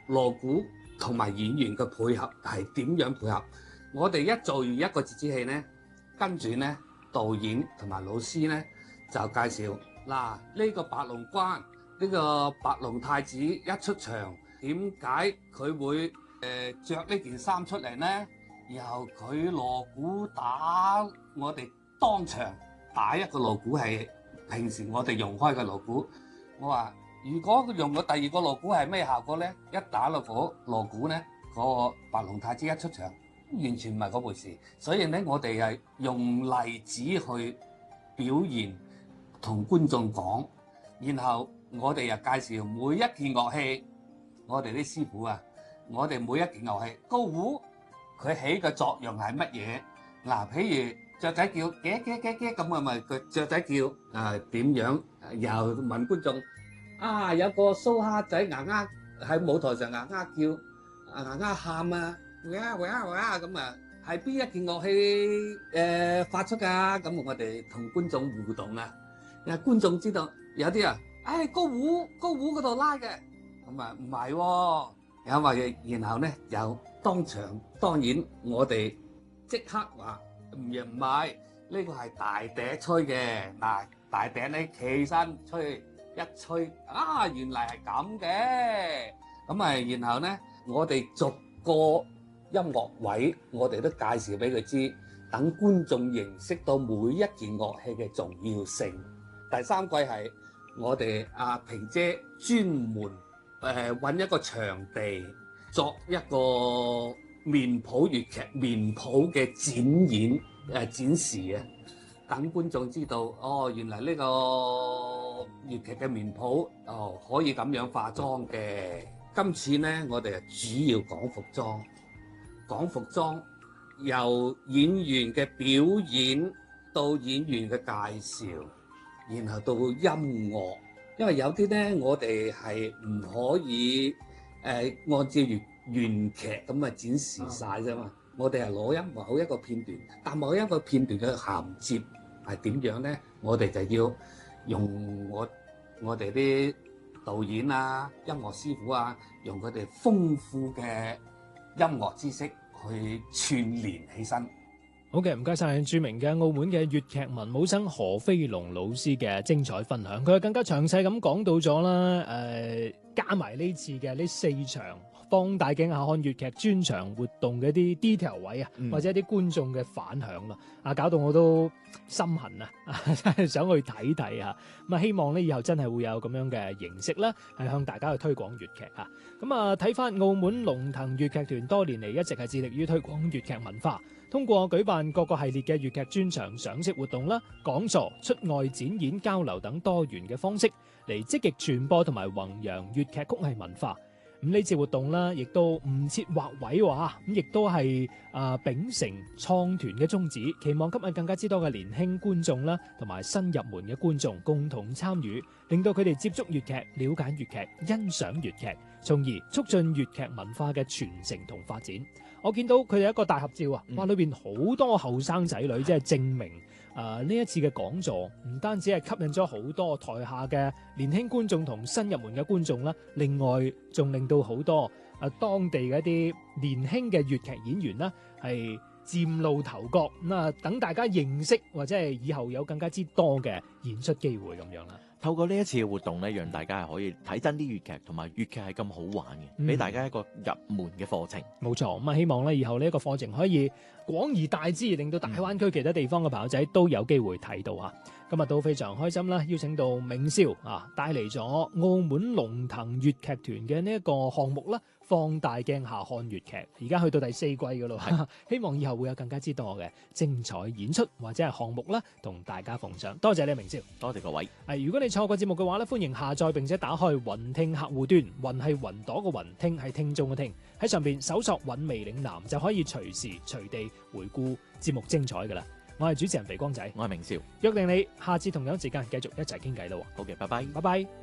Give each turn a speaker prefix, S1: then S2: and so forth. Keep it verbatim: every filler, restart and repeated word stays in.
S1: 鑼鼓同埋演員嘅配合係點樣配合。我哋一做完一個折子戲呢，跟住呢導演同埋老師呢就介紹嗱，呢個白龍關呢個白龍太子一出場，點解佢會誒著呢件衫出嚟呢？然後佢鑼鼓打，我哋當場打一個鑼鼓係平時我哋用開嘅鑼鼓。我話如果用個第二個鑼鼓係咩效果呢？一打落嗰鑼鼓呢，嗰個白龍太子一出場，完全唔係嗰回事。所以呢，我哋係用例子去表現，同觀眾講，然後我哋又介紹每一件樂器，我哋啲師傅啊，我哋每一件樂器，高胡佢起嘅作用係乜嘢？嗱，譬如雀仔叫嘅嘅嘅嘅咁啊，咪個雀仔叫啊點樣？又問觀眾啊，有個蘇蝦仔牙牙喺舞台上牙牙叫，牙牙喊啊，喂啊喂啊喂啊咁啊，係邊一件樂器誒發出㗎？咁我哋同觀眾互動啊，讓觀眾知道有啲啊，誒高胡高胡嗰度拉嘅，咁啊唔係喎，因為然後咧又當場當然我哋即刻話唔唔係，呢個係大笛吹嘅，嗱大笛咧企身吹一吹啊，原來係咁嘅，咁啊然後咧我哋逐個音樂位我哋都介紹俾佢知，等觀眾認識到每一件樂器嘅重要性。第三季係我哋阿平姐專門誒揾一個場地作一個面譜粵劇面譜嘅展演誒展示啊，等觀眾知道哦，原來呢個粵劇嘅面譜哦可以咁樣化妝嘅。今次呢，我哋係主要講服裝，講服裝由演員嘅表演到演員嘅介紹，然後到音樂，因為有啲呢，我哋係唔可以誒、呃、按照原原劇咁啊展示晒啫嘛。我哋係攞一某一個片段，但某一個片段嘅銜接係點樣呢？我哋就要用我我哋啲導演啊、音樂師傅啊，用佢哋豐富嘅音樂知識去串連起身。
S2: 好嘅，唔該晒著名嘅澳門嘅粵劇文武生何飛龍老師嘅精彩分享，佢更加詳細咁講到咗啦，誒、呃、加埋呢次嘅呢四場放大鏡下看粵劇專場活動嘅一啲 detail 位啊，嗯、或者一啲觀眾嘅反響啦，啊搞到我都心痕啊，真係想去睇睇啊！咁啊，希望咧以後真係會有咁樣嘅形式啦，係向大家去推廣粵劇啊！咁啊，睇翻澳門龍騰粵劇團多年嚟一直係致力於推廣粵劇文化，通過舉辦各個系列嘅粵劇專場賞識活動啦、講座、出外展演、交流等多元嘅方式，嚟積極傳播同埋弘揚粵劇曲藝文化。咁呢次活動啦，亦都唔設劃位話，咁亦都係啊秉承創團嘅宗旨，期望吸引更加之多嘅年輕觀眾啦，同埋新入門嘅觀眾共同參與，令到佢哋接觸粵劇、了解粵劇、欣賞粵劇，從而促進粵劇文化嘅傳承同發展。我見到佢哋一個大合照啊，哇！裏邊好多後生仔女，即係證明誒呢一次嘅講座唔單止係吸引咗好多台下嘅年輕觀眾同新入門嘅觀眾啦，另外仲令到好多誒當地嘅一啲年輕嘅粵劇演員啦係嶄露頭角，咁啊等大家認識或者係以後有更加之多嘅演出機會咁樣啦。
S3: 透過呢一次嘅活動咧，讓大家係可以睇真啲粵劇，同埋粵劇係咁好玩嘅，俾、嗯、大家一個入門嘅課程。冇錯，咁啊希望咧以後呢一個課程可以廣而大之，令到大灣區其他地方嘅朋友仔都有機會睇到啊！今日都非常開心啦，邀請到明少啊，帶嚟咗澳門龍騰粵劇團嘅呢一個項目啦，放大鏡下看粵劇，而家去到第四季噶咯，希望以後會有更加之多嘅精彩演出或者係項目啦，同大家奉上。多謝你明少，多謝各位。係如果你錯過節目嘅話咧，歡迎下載並且打開雲聽客戶端，雲係雲朵嘅雲，聽係聽眾嘅聽，喺上邊搜索韻味嶺南就可以隨時隨地回顧節目精彩噶啦。我係主持人肥光仔，我係明少，約定你下次同樣時間繼續一齊傾偈咯。好嘅，拜拜，拜拜。